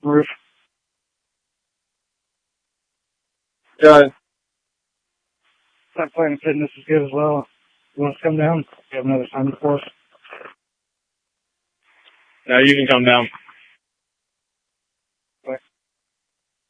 roof. Good. That Planet Fitness is good as well. You want us to come down? We have another time for us. No, you can come down.